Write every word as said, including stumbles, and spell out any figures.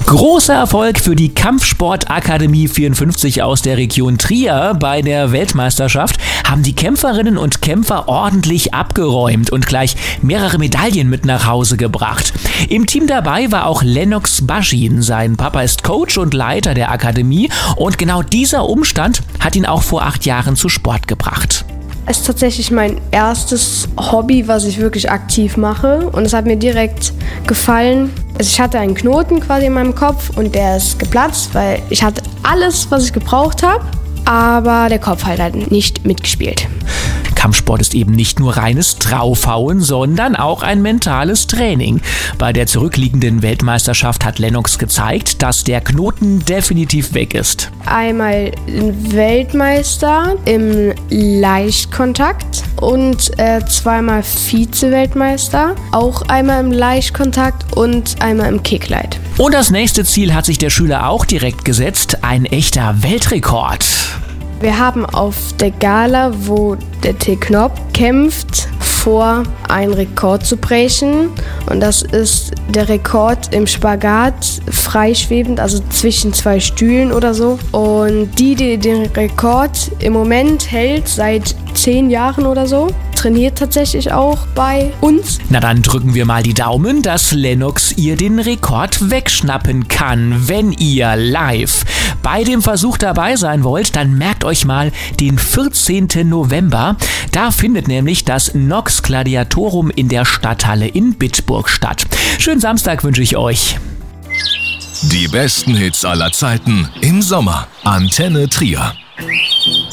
Großer Erfolg für die Kampfsportakademie vierundfünfzig aus der Region Trier. Bei der Weltmeisterschaft haben die Kämpferinnen und Kämpfer ordentlich abgeräumt und gleich mehrere Medaillen mit nach Hause gebracht. Im Team dabei war auch Lennox Baschin. Sein Papa ist Coach und Leiter der Akademie und genau dieser Umstand hat ihn auch vor acht Jahren zu Sport gebracht. Es ist tatsächlich mein erstes Hobby, was ich wirklich aktiv mache, und es hat mir direkt gefallen. Also ich hatte einen Knoten quasi in meinem Kopf und der ist geplatzt, weil ich hatte alles, was ich gebraucht habe, aber der Kopf hat halt nicht mitgespielt. Kampfsport ist eben nicht nur reines Draufhauen, sondern auch ein mentales Training. Bei der zurückliegenden Weltmeisterschaft hat Lennox gezeigt, dass der Knoten definitiv weg ist. Einmal Weltmeister im Leichtkontakt und äh, zweimal Vize-Weltmeister, auch einmal im Leichtkontakt und einmal im Kicklight. Und das nächste Ziel hat sich der Schüler auch direkt gesetzt, ein echter Weltrekord. Wir haben auf der Gala, wo der Till Knopp kämpft, vor, einen Rekord zu brechen. Und das ist der Rekord im Spagat, freischwebend, also zwischen zwei Stühlen oder so. Und die, die den Rekord im Moment hält, seit zehn Jahren oder so, trainiert tatsächlich auch bei uns. Na dann drücken wir mal die Daumen, dass Lennox ihr den Rekord wegschnappen kann, wenn ihr live bei dem Versuch dabei sein wollt, dann merkt euch mal den vierzehnten November. Da findet nämlich das Nox Gladiatorum in der Stadthalle in Bitburg statt. Schönen Samstag wünsche ich euch. Die besten Hits aller Zeiten im Sommer. Antenne Trier.